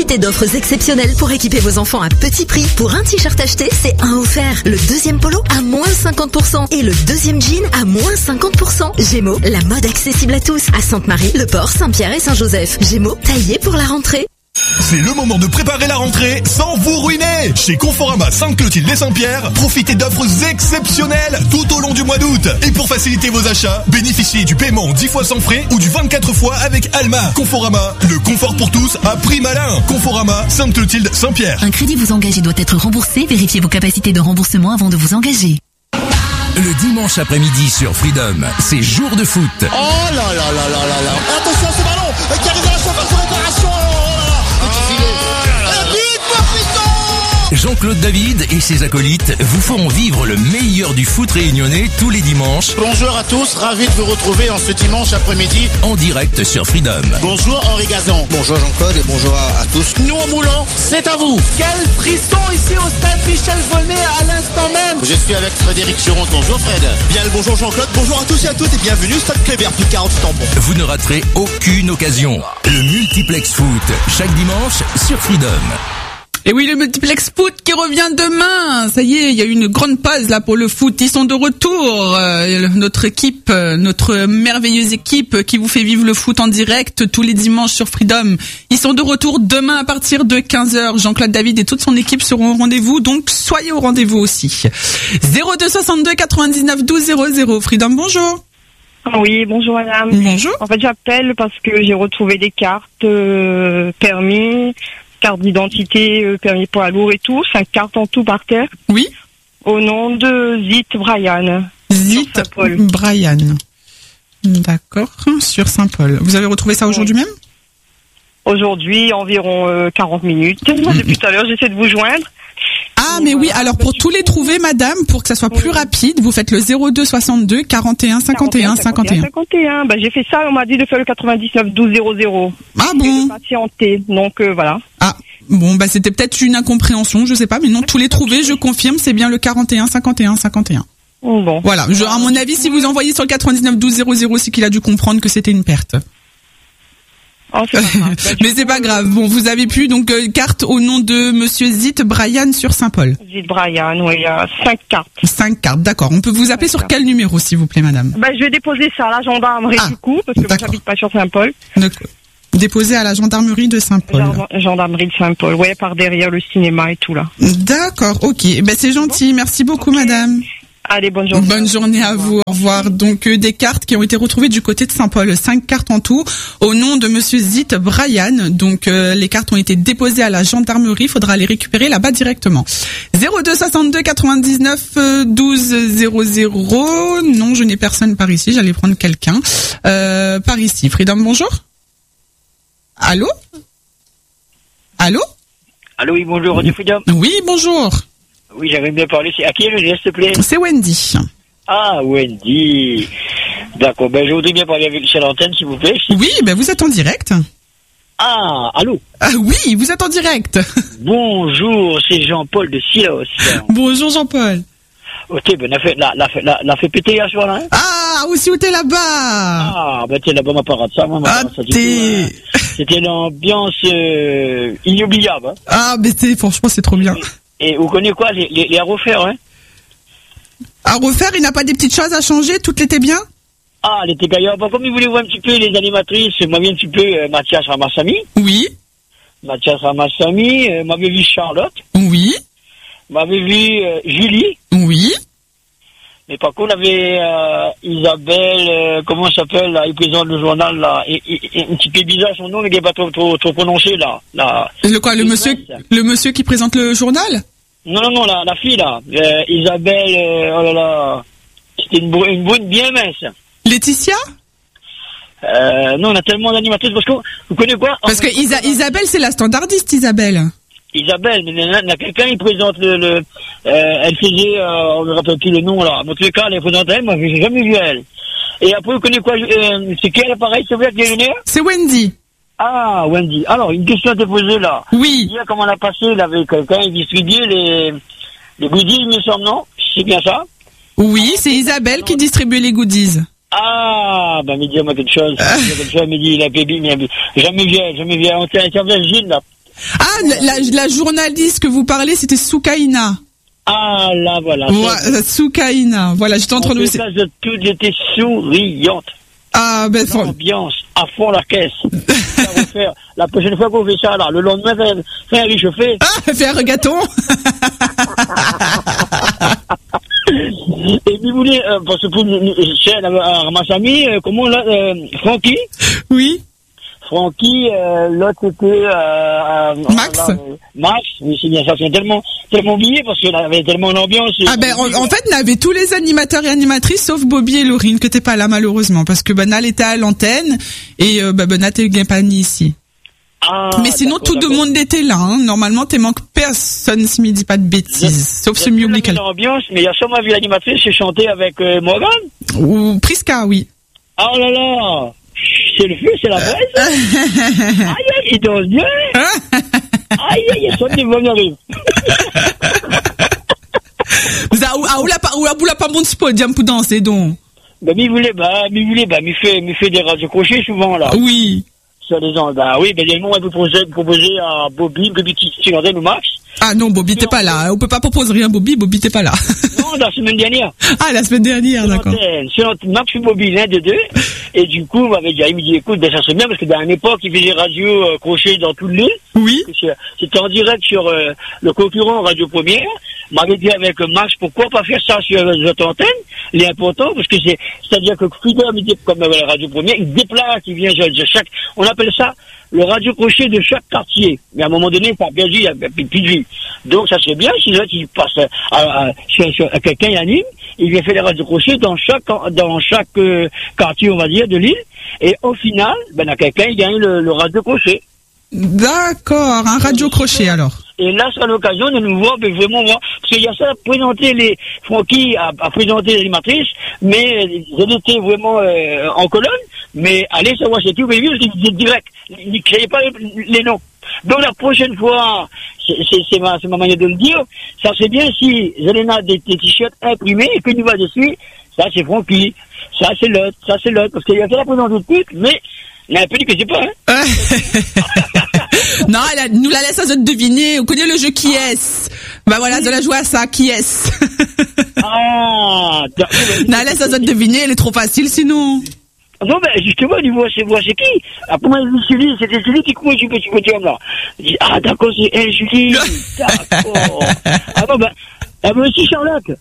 Profitez d'offres exceptionnelles pour équiper vos enfants à petit prix. Pour un t-shirt acheté, c'est un offert. Le deuxième polo à moins 50% et le deuxième jean à moins 50%. Gémeaux, la mode accessible à tous. À Sainte-Marie, Le Port, Saint-Pierre et Saint-Joseph. Gémeaux, taillés pour la rentrée. C'est le moment de préparer la rentrée sans vous ruiner. Chez Conforama Sainte-Clotilde et Saint-Pierre, profitez d'offres exceptionnelles tout au long du mois d'août. Et pour faciliter vos achats, bénéficiez du paiement 10 fois sans frais ou du 24 fois avec Alma. Conforama, le confort pour tous à prix malin. Conforama Sainte-Clotilde, Saint-Pierre. Un crédit vous engage et doit être remboursé. Vérifiez vos capacités de remboursement avant de vous engager. Le dimanche après-midi sur Freedom, c'est jour de foot. Oh là là là là là là. Attention à ce ballon qui arrive à la surface de réparation. Jean-Claude David et ses acolytes vous feront vivre le meilleur du foot réunionnais tous les dimanches. Bonjour à tous, ravi de vous retrouver en ce dimanche après-midi. En direct sur Freedom. Bonjour Henri Gazan. Bonjour Jean-Claude et bonjour à tous. Nous en Moulant, c'est à vous. Quel frisson ici au stade Michel Volnay à l'instant même. Je suis avec Frédéric Chiron. Bonjour Fred. Bien le bonjour Jean-Claude, bonjour à tous et à toutes et bienvenue au stade Kléber, plus 40 tampons. Vous ne raterez aucune occasion. Le multiplex foot, chaque dimanche sur Freedom. Et oui, le multiplex foot qui revient demain. Ça y est, il y a eu une grande pause là pour le foot. Ils sont de retour. Notre équipe, notre merveilleuse équipe qui vous fait vivre le foot en direct tous les dimanches sur Freedom. Ils sont de retour demain à partir de 15h. Jean-Claude David et toute son équipe seront au rendez-vous. Donc, soyez au rendez-vous aussi. 02 62 99 12 00. Freedom, bonjour. Oui, bonjour madame. Bonjour. En fait, j'appelle parce que j'ai retrouvé des cartes permis, carte d'identité, permis poids lourd et tout, 5 cartes en tout par terre. Oui. Au nom de Zit Brian. Zit Brian. D'accord, sur Saint-Paul. Vous avez retrouvé ça aujourd'hui même ? Aujourd'hui, environ 40 minutes. Depuis tout à l'heure, j'essaie de vous joindre. Ah, mais oui, alors pour tous les trouver, madame, pour que ça soit plus rapide, vous faites le 02 62 41 51 51. 51, j'ai fait ça, on m'a dit de faire le 99 12 00. Ah bon? De patienter, donc voilà. Ah, bon, c'était peut-être une incompréhension, je sais pas, mais non, tous les trouver, je confirme, c'est bien le 41 51 51. Bon. Voilà, à mon avis, si vous envoyez sur le 99 12 00, c'est qu'il a dû comprendre que c'était une perte. Oh, c'est pas grave. Mais c'est pas grave. Bon, vous avez pu donc carte au nom de Monsieur Zit Brian sur Saint-Paul. Zit Brian, oui, il y a 5 cartes. 5 cartes, d'accord. On peut vous appeler sur quel numéro, s'il vous plaît, madame ? Je vais déposer ça à la gendarmerie du coup, parce que moi, j'habite pas sur Saint-Paul. Donc, déposer à la gendarmerie de Saint-Paul. Gendarmerie de Saint-Paul, ouais, par derrière le cinéma et tout là. D'accord, ok. C'est gentil. Merci beaucoup, madame. Allez, bonne journée. Bonne journée à vous. Au revoir. Donc, des cartes qui ont été retrouvées du côté de Saint-Paul. 5 cartes en tout au nom de Monsieur Zit Brian. Donc, les cartes ont été déposées à la gendarmerie. Il faudra les récupérer là-bas directement. 02 62 99 12 00. Non, je n'ai personne par ici. J'allais prendre quelqu'un. Par ici. Freedom, bonjour. Allô? Allô? Allô, oui, bonjour, Radio Freedom. Oui, bonjour. Oui, j'avais bien parlé. À qui est-ce, s'il te plaît? C'est Wendy. Ah, Wendy. D'accord, je voudrais bien parler avec sur l'antenne, s'il vous plaît. Oui, vous êtes en direct. Ah, allô? Ah oui, vous êtes en direct. Bonjour, c'est Jean-Paul de Silos. Bonjour Jean-Paul. Ok, la fait péter hier soir, là, hein? Ah, aussi où t'es là-bas? Ah, t'es là-bas, ma parade, ça, moi, ça, c'était l'ambiance inoubliable, hein? Ah, franchement, c'est trop bien. Et vous connaissez quoi, les à refaire, hein? À refaire, il n'a pas des petites choses à changer? Toutes l'étaient bien? Ah, l'été gaillard. Comme vous voulez voir un petit peu les animatrices, m'avait un petit peu Mathias Ramassami. Oui. Mathias Ramassami, m'avait vu Charlotte. Oui. M'avait vu Julie. Oui. Mais par contre, on avait Isabelle, comment ça s'appelle, là, il présente le journal, là, et un petit peu bizarre son nom, mais il n'est pas trop prononcé, là. Le monsieur qui présente le journal? Non, la fille, là, Isabelle, oh là là, c'était une brune bien mince. Laetitia? Non, on a tellement d'animatrices, parce que, vous connaissez quoi? Parce que Isabelle, c'est la standardiste, Isabelle. Isabelle, mais il y a quelqu'un qui présente elle faisait, on ne me rappelle plus le nom là, en tous les cas, elle présente elle, moi je n'ai jamais vu elle. Et après, vous connaissez quoi, c'est quel appareil, c'est vrai, c'est Wendy. Ah, Wendy. Alors, une question à te poser là. Oui. Hier, comment on a passé, il avait quelqu'un, il distribuait les goodies, il me semble, non? C'est bien ça? Oui, c'est Isabelle qui distribue les goodies. Ah, dis-moi quelque chose. Il a payé, mais jamais vu, on tient Gilles là. Ah, la journaliste que vous parlez, c'était Soukaina. Ah, là, voilà. Ouais, Soukaina. Voilà, j'étais en train de... Toutes étaient souriantes. Ah, ben, l'ambiance, à fond la caisse. La prochaine fois qu'on fait ça, là, le lendemain, faire un réchauffé. Ah, faire un gâteau. Et puis, vous voulez, parce que pour ma famille, comment là, Francky? Oui. Francky, l'autre c'était Max. Max, oui, c'est bien ça, c'est tellement oublié parce qu'il avait tellement d'ambiance. Ah ben en fait, on avait tous les animateurs et animatrices sauf Bobby et Laurine que t'es pas là malheureusement parce que Benal était à l'antenne et Benal t'es pas ni ici. Ah, mais sinon tout le monde était là. Hein. Normalement, t'es manque personne si me dit pas de bêtises, sauf ce mieux Michael. L'ambiance, mais il y a sûrement vu l'animatrice, j'ai chanté avec Morgan. Ou Priska, oui. Oh là là. C'est le feu, c'est la braise. Aïe, il danse bien. Aïe, son niveau m'arrive. Où la pas mon podium pour danser donc. Mi fait des radios crochets souvent là. Oui. Sur les gens, oui, les noms vous proposer à Bobby qui regardait le Max. Ah non, Bobby t'es pas là. On peut pas proposer rien, Bobby t'es pas là. Non, la semaine dernière. Ah, la semaine dernière, d'accord. Sur notre Max et Bobby, l'un des deux. Et du coup, il m'avait dit, écoute, ça serait bien parce que dans une époque, il faisait radio crochet dans toute l'île. Oui. C'était en direct sur le concurrent Radio Première. M'avait dit avec Max, pourquoi pas faire ça sur notre antenne? L'important, parce que c'est-à-dire que Freedom, comme Radio Première, il déplace, il vient de chaque, on appelle ça le radio crochet de chaque quartier. Mais à un moment donné, ça a perdu, il y a plus de vie. Donc, ça serait bien si là, il passe à quelqu'un, il anime, il vient faire les radios crochets dans chaque quartier, on va dire, de l'île. Et au final, à quelqu'un, il gagne le radio crochet. D'accord, un radio crochet alors. Et là, sera l'occasion de nous voir, mais vraiment voir, parce qu'il y a ça à présenter Francky a présenté les animatrices, mais elles étaient vraiment en colonne, mais allez savoir c'est tout, mais vu, c'est direct. Ils ne créaient pas les noms. Donc la prochaine fois, c'est ma manière de le dire, ça c'est bien si Zelena a des t-shirts imprimés et que nous va dessus, ça c'est Francky, ça c'est l'autre, parce qu'il y a fait la présenter toute, mais il y a un peu dit que c'est pas, hein. Non, nous la laisse à se deviner. On connaît le jeu qui est. Voilà, de la jouer à ça, qui est. Ah, non, laisse à se deviner, elle est trop facile sinon. Non, justement, tu vois, c'est qui? Après moi, Julie, c'était Julie qui courait du petit podium là. Je dis, ah, d'accord, c'est elle, Julie. D'accord. Ah bon, aussi Charlotte.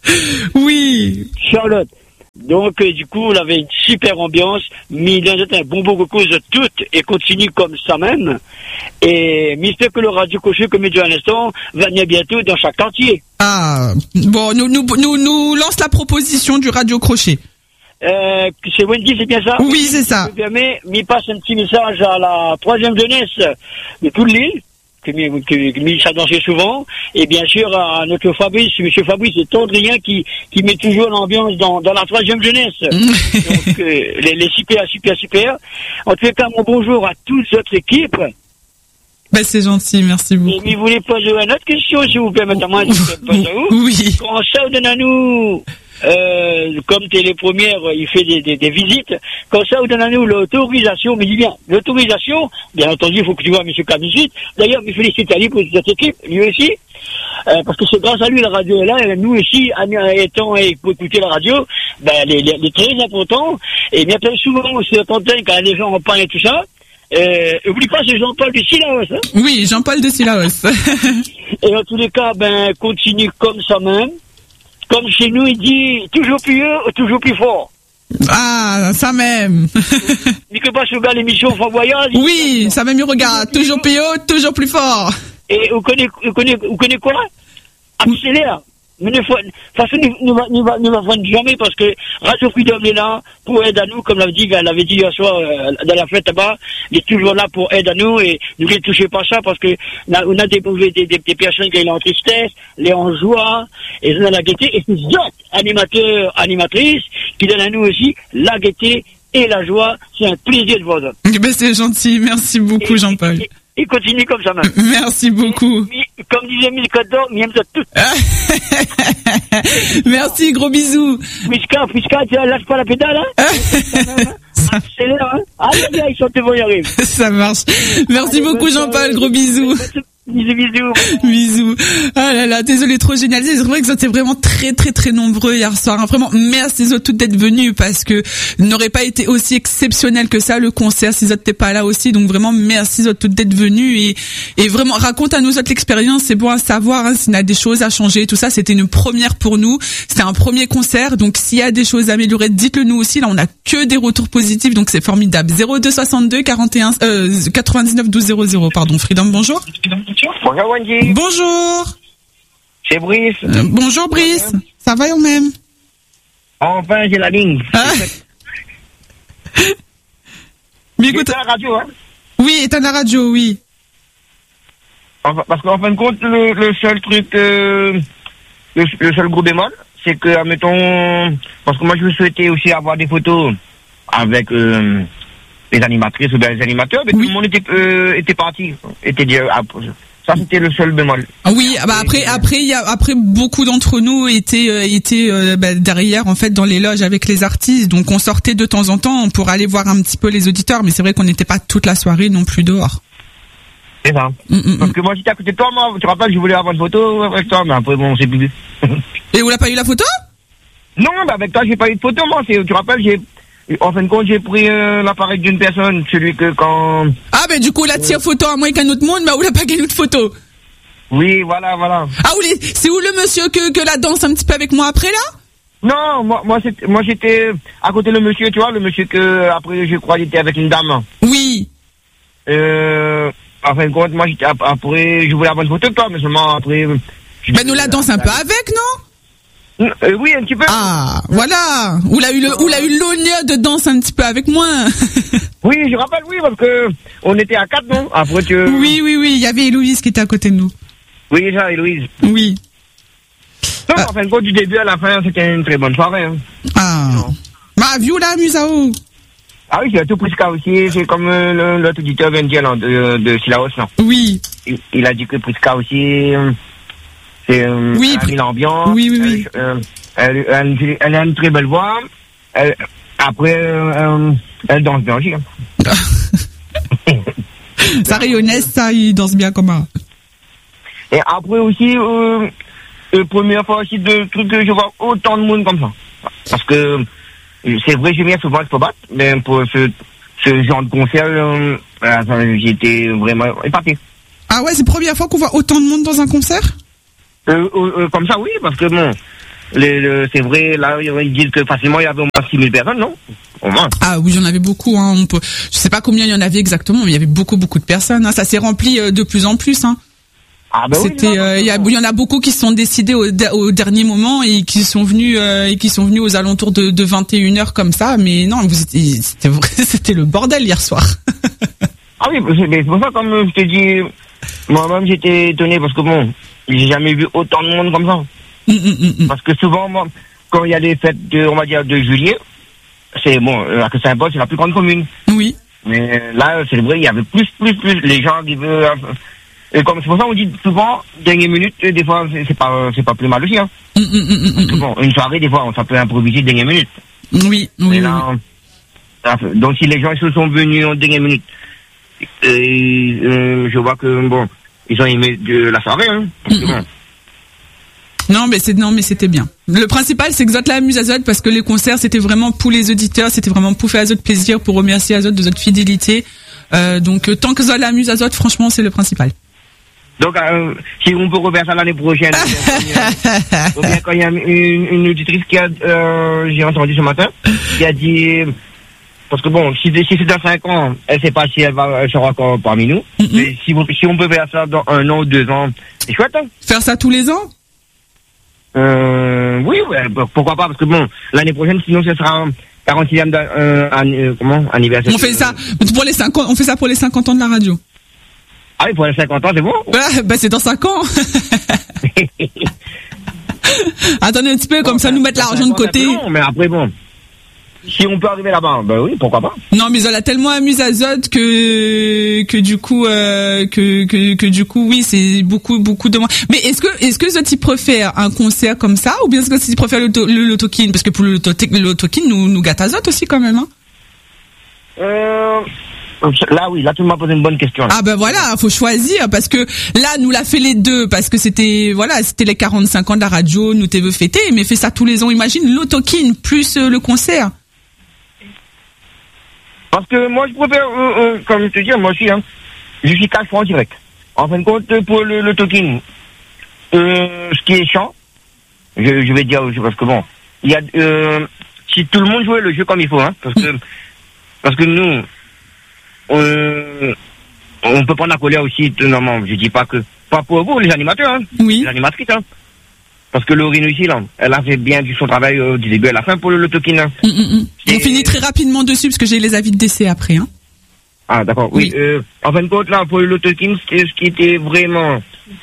Oui. Charlotte. Donc, du coup, on avait une super ambiance, mais il y a un bon cause de toutes et continue comme ça même. Et, j'espère que le radio crochet, comme il dit à l'instant, va venir bientôt dans chaque quartier. Ah, bon, nous lance la proposition du radio crochet. C'est Wendy, c'est bien ça? Oui, c'est ça. Mais passe un petit message à la 3e jeunesse de toute l'île. Que ça dansait souvent, et bien sûr à notre Fabrice, monsieur Fabrice et Tondrien qui met toujours l'ambiance dans la 3e jeunesse. Donc les super. En tout cas, mon bonjour à toute votre équipe. Ben c'est gentil, merci beaucoup. Et vous voulez poser une autre question, s'il vous plaît, maintenant, oui. Quand ça donne à nous, comme t'es les premières, il fait des visites. Quand ça vous donne à nous l'autorisation, mais dis bien, l'autorisation, bien entendu, il faut que tu vois M. Camisite. D'ailleurs, je félicite Ali pour cette équipe, lui aussi, parce que c'est grâce à lui la radio est là, et nous aussi, étant pour écouter la radio, les très importants, et bien souvent, c'est l'antenne quand les gens en parlent et tout ça. Oublie pas, c'est Jean-Paul de Silaos, hein? Oui, Jean-Paul de Silaos. Et en tous les cas, continue comme ça même. Comme chez nous, il dit toujours plus haut, toujours plus fort. Ah, ça même. Mais que pas ce gars l'émission Fort Voyage. Oui, ça même, il regarde. Toujours plus haut, toujours plus fort. Et vous connaissez quoi? Accélère. Mais de toute façon, nous va vendre jamais parce que Radio Freedom est là pour aider à nous, comme l'avait dit hier soir dans la fête là-bas. Il est toujours là pour aider à nous et ne les touchez pas ça parce que on a des personnes qui sont en tristesse, les en joie, et on a la gaieté, et c'est d'autres animateurs, animatrices qui donnent à nous aussi la gaieté et la joie. C'est un plaisir de voir ça. Ben c'est gentil, merci beaucoup Jean-Paul. Il continue comme ça, même. Merci beaucoup. Comme disait Milcador, il aime ça tout. Merci, gros bisous. Prisca, tu lâches pas la pédale, hein? Accélère, hein? Allez, ils sont devant y arriver. Ça marche. Merci beaucoup, Jean-Paul, gros bisous. Bisous. Ah là là, désolé, trop génial. C'est vrai que vous étiez vraiment très très très nombreux hier soir. Vraiment, merci les autres toutes d'être venus parce que n'aurait pas été aussi exceptionnel que ça le concert si vous n'étiez pas là aussi. Donc vraiment, merci les autres toutes d'être venus et vraiment raconte à nous autres l'expérience. C'est bon à savoir hein, s'il y a des choses à changer. Tout ça, c'était une première pour nous. C'était un premier concert. Donc s'il y a des choses à améliorer, dites-le nous aussi. Là, on a que des retours positifs. Donc c'est formidable. 02 62 41 99 12 00. Pardon, Freedom, bonjour. Bonjour Wendy. Bonjour. C'est Brice. Bonjour Brice. Ça va ou même? Enfin, j'ai la ligne. Ah. Mais écoute. La radio, hein? Oui, éteins la radio, oui. Enfin, parce qu'en fin de compte, le seul truc, le seul gros bémol, c'est que, admettons, parce que moi je souhaitais aussi avoir des photos avec les animatrices ou bien les animateurs, mais oui. Tout le monde était parti, était dit. Ça c'était le seul bémol. Ah oui, bah après beaucoup d'entre nous étaient derrière en fait dans les loges avec les artistes, donc on sortait de temps en temps pour aller voir un petit peu les auditeurs, mais c'est vrai qu'on n'était pas toute la soirée non plus dehors. C'est ça. Parce que moi j'étais à côté de toi, moi, tu te rappelles, je voulais avoir une photo avec toi, mais après bon, c'est plus. Et vous n'avez pas eu la photo? Non, bah avec toi j'ai pas eu de photo, moi. Tu te rappelles, en fin de compte, j'ai pris l'appareil d'une personne, celui que quand... Ah, ben du coup, la tire photo à moins qu'un autre monde, mais où l'a pas gagné de photo? Oui, voilà. Ah, c'est où le monsieur que la danse un petit peu avec moi après, là? Non, moi j'étais à côté le monsieur, tu vois, le monsieur que, après, je crois, il était avec une dame. Oui. En fin de compte, moi, après, je voulais avoir une photo de toi, mais seulement après... Ben, nous la danse un peu avec, non? Oui, un petit peu. Ah, voilà. Où l'a eu l'honneur de danser un petit peu avec moi. Oui, je rappelle, oui, parce que on était à 4, non? Après que... Oui, il y avait Héloïse qui était à côté de nous. Oui, ça, Héloïse. Oui. Non, en fin de compte, du début à la fin, c'était une très bonne soirée. Hein. Ah. Ma vieux là, Musao. Ah oui, c'est tout Prisca aussi, c'est comme l'autre auditeur vient de dire, de Silaos, non? Oui. Il a dit que Prisca aussi... C'est oui, elle a mis l'ambiance. Oui. Elle a une très belle voix. Après, elle danse bien aussi. Ça rayonnait, ça, il danse bien comme un. Et après aussi, première fois aussi de trucs que je vois autant de monde comme ça. Parce que c'est vrai, je viens souvent à Expo Bat, mais pour ce genre de concert, j'étais vraiment épaté. Ah ouais, c'est la première fois qu'on voit autant de monde dans un concert? Comme ça, oui, parce que bon, c'est vrai, là, ils disent que facilement, il y avait au moins 6000 personnes, non? Au moins. Ah oui, il y en avait beaucoup, hein. Je sais pas combien il y en avait exactement, mais il y avait beaucoup de personnes, hein. Ça s'est rempli de plus en plus, hein. Ah ben il y en a beaucoup qui se sont décidés au dernier moment et qui sont venus aux alentours de 21h comme ça, mais non, c'était le bordel hier soir. Ah oui, c'est pour ça, comme je te dis, moi-même j'étais étonné parce que bon, j'ai jamais vu autant de monde comme ça. Parce que souvent, moi, quand il y a les fêtes on va dire, de juillet, c'est bon, à Saint-Paul, c'est la plus grande commune. Oui. Mais là, c'est vrai, il y avait plus, les gens qui veulent, et comme c'est pour ça qu'on dit souvent, dernière minute, des fois, c'est pas plus mal aussi, hein. Parce que bon, une soirée, des fois, ça peut improviser dernière minute. Oui. Là, donc si les gens se sont venus en dernière minute, je vois que bon, ils ont aimé de la soirée, hein. Bon. Non mais c'était bien. Le principal c'est que Zot l'amuse à Zot parce que les concerts c'était vraiment pour les auditeurs, c'était vraiment pour faire à Zot plaisir, pour remercier à Zot de Zot fidélité. Donc tant que Zot l'amuse à Zot, franchement c'est le principal. Donc si on peut refaire ça l'année prochaine, ou bien quand il y a une auditrice qui a, j'ai entendu ce matin, qui a dit, parce que bon, si c'est dans 5 ans, elle sait pas si elle sera encore parmi nous. Mais si on peut faire ça dans 1 an ou 2 ans, c'est chouette, hein. Faire ça tous les ans? Oui, pourquoi pas, parce que bon, l'année prochaine, sinon ce sera un 46e anniversaire. On fait ça pour les 50, on fait ça pour les 50 ans de la radio. Ah oui, pour les 50 ans, c'est bon? Bah c'est dans 5 ans. Attendez un petit peu, comme ça nous mettre l'argent de côté. Non, mais après bon. Si on peut arriver là-bas, ben oui, pourquoi pas. Non, mais on a tellement amusé à Zot que du coup du coup oui, c'est beaucoup de moins. Mais est-ce que Zot il préfère un concert comme ça ou bien est-ce qu'il préfère le Lotokin, parce que pour le Lotokin nous gâte à Zot aussi quand même, hein. Là tu m'as posé une bonne question. Là. Ah ben voilà, faut choisir, parce que là nous l'a fait les deux, parce que c'était les 45 ans de la radio, nous t'es veux fêter, mais fait ça tous les ans, imagine l'Autokin plus le concert. Parce que moi je préfère, comme je te dis, moi aussi, hein, je suis cash en direct. En fin de compte, pour le token, ce qui est chiant, je vais dire, parce que bon, il y a, si tout le monde jouait le jeu comme il faut, hein, parce que nous, on peut prendre la colère aussi, normalement, je dis pas pour vous, les animateurs, hein, oui. Les animatrices, hein. Parce que Laurine aussi, là, elle a fait bien son travail du début à la fin pour le token. Hein. On finit très rapidement dessus, parce que j'ai les avis de décès après, hein. Ah, d'accord, oui. En fin de compte, là, pour le token, ce qui était vraiment,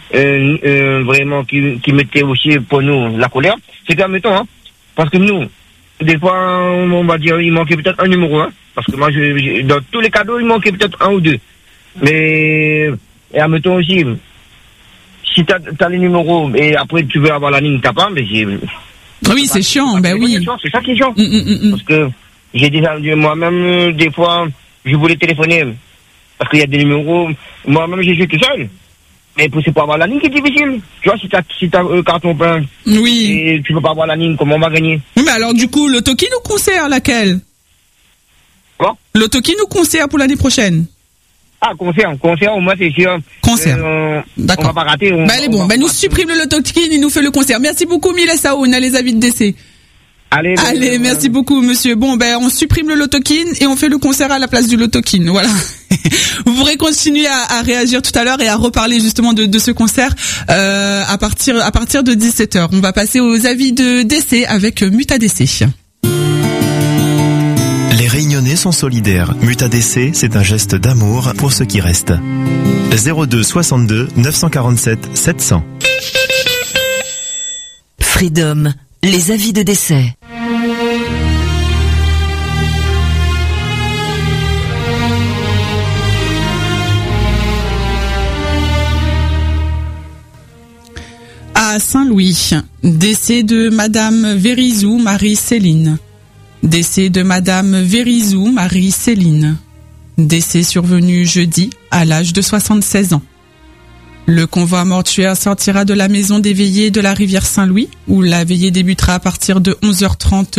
qui mettait aussi pour nous la colère, c'est qu'en même temps, hein, parce que nous, des fois, on va dire, il manquait peut-être un numéro, hein, parce que moi, dans tous les cadeaux, il manquait peut-être un ou deux. Mais, et en même temps aussi, si t'as les numéros et après tu veux avoir la ligne, t'as pas, mais oui, c'est chiant, ben oui. C'est ça qui est chiant. Parce que j'ai déjà, moi-même, des fois, je voulais téléphoner, parce qu'il y a des numéros, moi-même j'ai joué tout seul. Mais c'est pour avoir la ligne qui est difficile. Tu vois, si t'as carton plein, oui. Et tu peux pas avoir la ligne, comment on va gagner? Oui, mais alors du coup, le token ou concert, laquelle? Quoi? Le token ou concert pour l'année prochaine? Ah, concert, au moins c'est sûr. Concert. D'accord. On va pas rater. Elle est bon. Nous supprime le Lotokin et nous fait le concert. Merci beaucoup, Milessa. On a les avis de décès. Allez, merci beaucoup, monsieur. Bon, on supprime le Lotokin et on fait le concert à la place du Lotokin. Voilà. Vous pourrez continuer à réagir tout à l'heure et à reparler justement de ce concert à partir de 17h. On va passer aux avis de décès avec Mutadc. Les Réunionnais sont solidaires. Mutadc, c'est un geste d'amour pour ceux qui restent. 02 62 947 700. Freedom, les avis de décès. À Saint-Louis, décès de Madame Vérizou Marie-Céline. Décès de Madame Vérizou Marie-Céline. Décès survenu jeudi à l'âge de 76 ans. Le convoi mortuaire sortira de la maison des veillées de la rivière Saint-Louis, où la veillée débutera à partir de 11h30